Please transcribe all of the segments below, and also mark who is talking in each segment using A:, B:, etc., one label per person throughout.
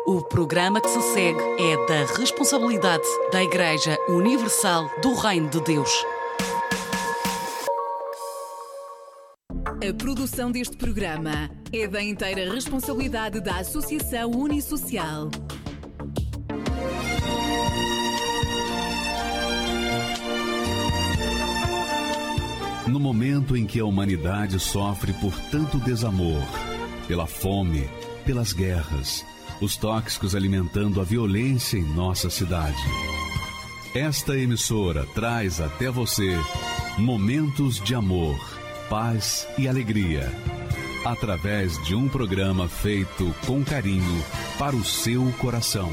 A: O programa que se segue é da responsabilidade da Igreja Universal do Reino de Deus.
B: A produção deste programa é da inteira responsabilidade da Associação Unisocial.
C: No momento em que a humanidade sofre por tanto desamor, pela fome, pelas guerras, os tóxicos alimentando a violência em nossa cidade, esta emissora traz até você momentos de amor, paz e alegria, através de um programa feito com carinho para o seu coração.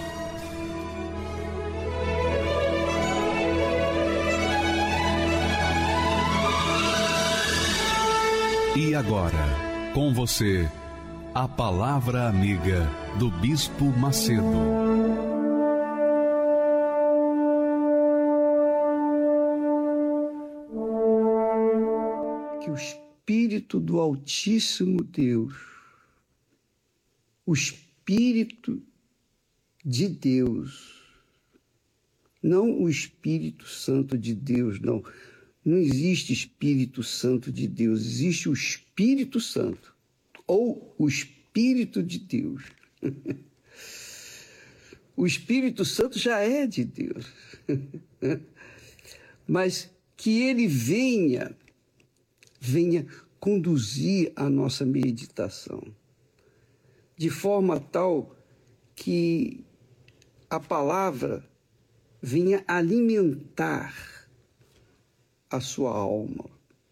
C: E agora, com você, a Palavra Amiga do Bispo Macedo.
D: Que o Espírito do Altíssimo Deus, o Espírito de Deus, não o Espírito Santo de Deus, não. Não existe Espírito Santo de Deus, existe o Espírito Santo, ou o Espírito de Deus. O Espírito Santo já é de Deus, mas que ele venha conduzir a nossa meditação, de forma tal que a palavra venha alimentar a sua alma,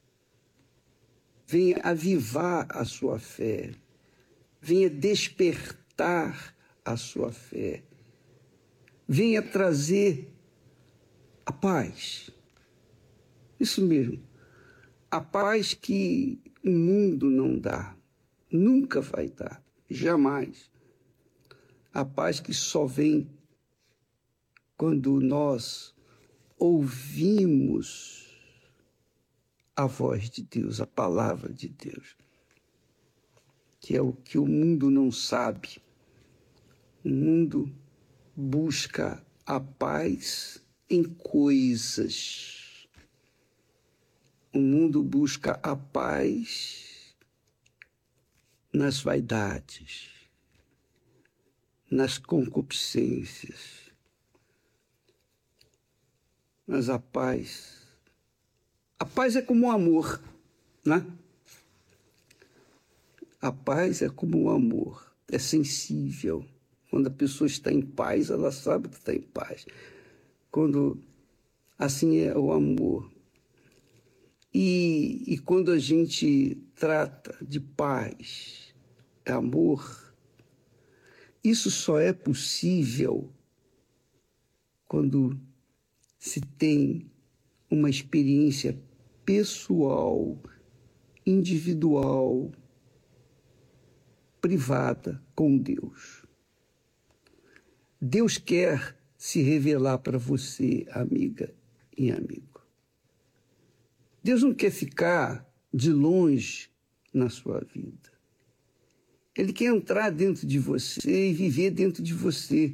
D: venha avivar a sua fé, venha despertar a sua fé, venha trazer a paz. Isso mesmo, a paz que o mundo não dá, nunca vai dar, jamais. A paz que só vem quando nós ouvimos a voz de Deus, a palavra de Deus, que é o que o mundo não sabe. O mundo busca a paz em coisas. O mundo busca a paz nas vaidades, nas concupiscências. Mas a paz é como o amor, né? A paz é como o amor, é sensível. Quando a pessoa está em paz, ela sabe que está em paz. Quando assim é o amor. E quando a gente trata de paz, amor, isso só é possível quando se tem uma experiência pessoal, individual, privada com Deus. Deus quer se revelar para você, amiga e amigo. Deus não quer ficar de longe na sua vida. Ele quer entrar dentro de você e viver dentro de você.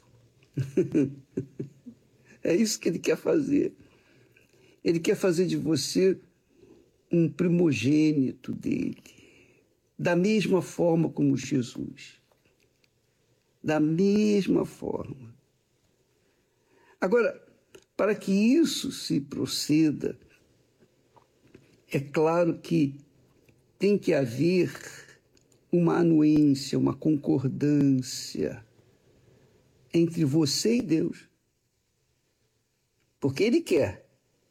D: É isso que ele quer fazer. Ele quer fazer de você um primogênito dele, da mesma forma como Jesus. Da mesma forma. Agora, para que isso se proceda, é claro que tem que haver uma anuência, uma concordância entre você e Deus. Porque Ele quer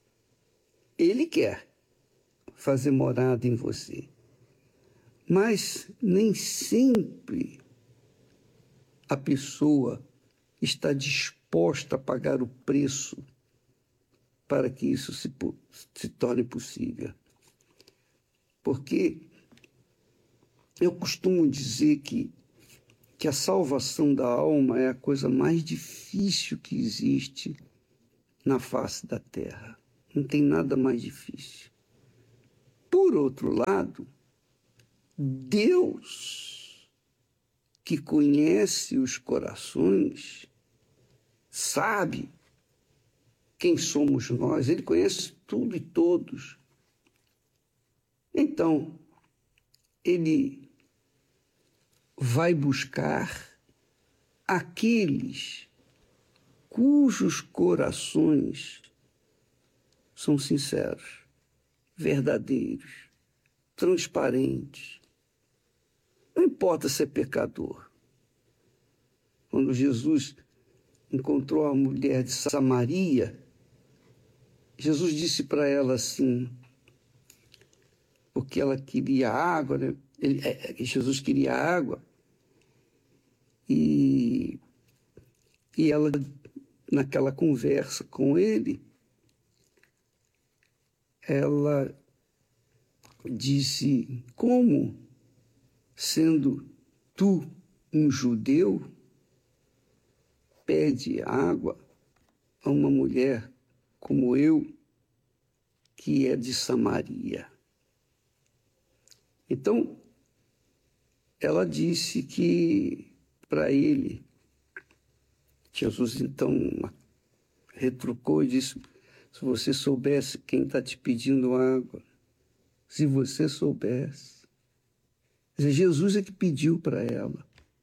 D: fazer morada em você. Mas nem sempre a pessoa está disposta a pagar o preço para que isso se torne possível. Porque eu costumo dizer que a salvação da alma é a coisa mais difícil que existe na face da terra. Não tem nada mais difícil. Por outro lado, Deus que conhece os corações, sabe quem somos nós, ele conhece tudo e todos. Então, ele vai buscar aqueles cujos corações são sinceros, verdadeiros, transparentes. Não importa se é pecador. Quando Jesus encontrou a mulher de Samaria, Jesus disse para ela assim, porque ela queria água, né? Jesus queria água, e ela, naquela conversa com ele, ela disse, como, sendo tu um judeu, pede água a uma mulher como eu, que é de Samaria? Então, ela disse que para ele, Jesus então retrucou e disse, se você soubesse quem está te pedindo água, se você soubesse. Quer dizer, Jesus é que pediu para ela.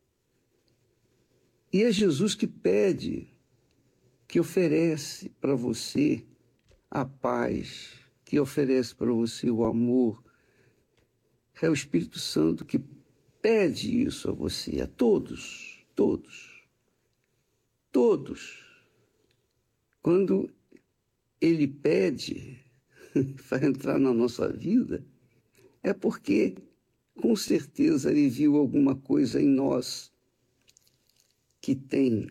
D: E é Jesus que pede, que oferece para você a paz, que oferece para você o amor. É o Espírito Santo que pede isso a você, a todos, todos, todos. Quando ele pede para entrar na nossa vida, é porque, com certeza, ele viu alguma coisa em nós que tem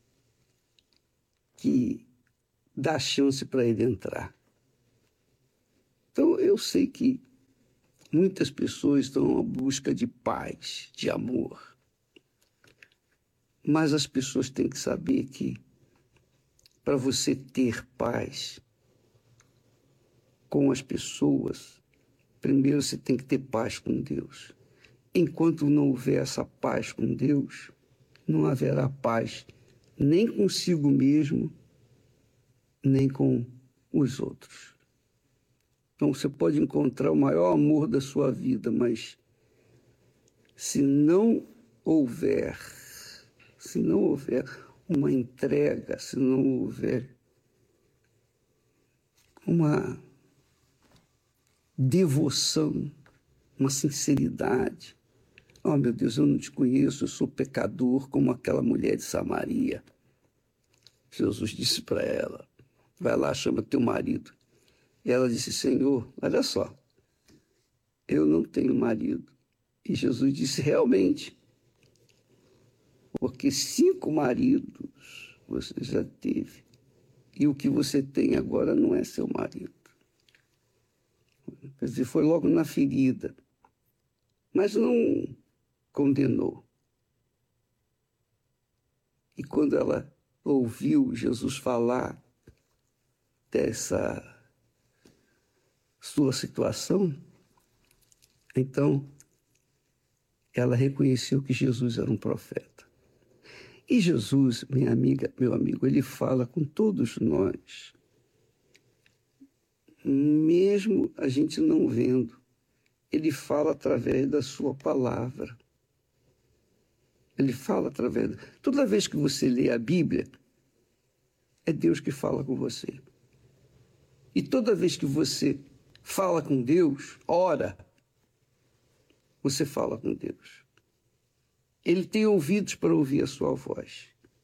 D: que dar chance para ele entrar. Então, eu sei que muitas pessoas estão à busca de paz, de amor. Mas as pessoas têm que saber que, para você ter paz com as pessoas, primeiro você tem que ter paz com Deus. Enquanto não houver essa paz com Deus, não haverá paz nem consigo mesmo, nem com os outros. Então você pode encontrar o maior amor da sua vida, mas se não houver uma entrega, se não houver uma devoção, uma sinceridade. Oh, meu Deus, eu não te conheço, eu sou pecador como aquela mulher de Samaria. Jesus disse para ela, vai lá, chama teu marido. E ela disse, Senhor, olha só, eu não tenho marido. E Jesus disse, realmente, porque 5 maridos você já teve, e o que você tem agora não é seu marido. Quer dizer, foi logo na ferida, mas não condenou. E quando ela ouviu Jesus falar dessa sua situação, então ela reconheceu que Jesus era um profeta. E Jesus, minha amiga, meu amigo, ele fala com todos nós, mesmo a gente não vendo. Ele fala através da sua palavra. Ele fala através... Toda vez que você lê a Bíblia, é Deus que fala com você. E toda vez que você fala com Deus, ora, você fala com Deus. Ele tem ouvidos para ouvir a sua voz.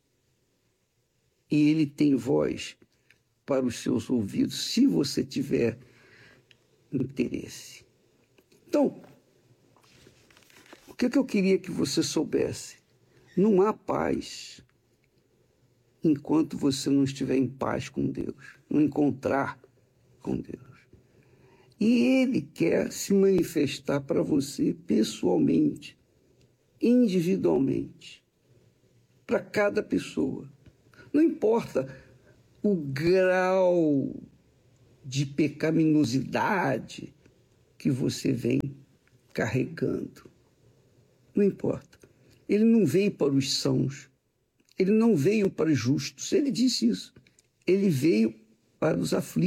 D: E ele tem voz para os seus ouvidos, se você tiver interesse. Então, o que eu queria que você soubesse? Não há paz enquanto você não estiver em paz com Deus, não encontrar com Deus. E ele quer se manifestar para você pessoalmente, individualmente, para cada pessoa. Não importa o grau de pecaminosidade que você vem carregando. Não importa. Ele não veio para os sãos. Ele não veio para os justos. Ele disse isso. Ele veio para os aflitos.